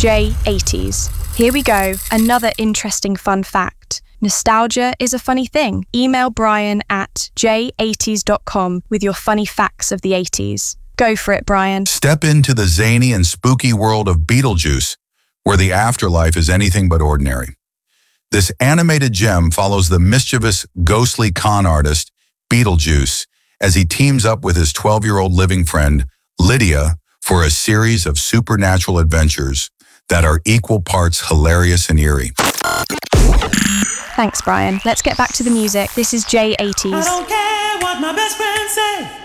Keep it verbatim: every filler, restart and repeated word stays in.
J eighties. Here we go, another interesting fun fact. Nostalgia is a funny thing. Email Brian at j eighties dot com with your funny facts of the eighties. Go for it, Brian. Step into the zany and spooky world of Beetlejuice, where the afterlife is anything but ordinary. This animated gem follows the mischievous, ghostly con artist, Beetlejuice, as he teams up with his twelve-year-old living friend, Lydia, for a series of supernatural adventures that are equal parts hilarious and eerie. Thanks, Brian. Let's get back to the music. This is J eighties. I don't care what my best friend say.